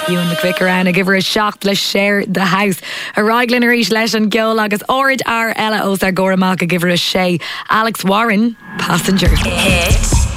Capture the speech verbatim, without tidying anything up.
You and the quick around and give her a shock. Let's share the house. A Raglan Arish leis an Geol agus Orid ar Ella Os ar Goramaka give her a shay. Alex Warren, passenger. Hit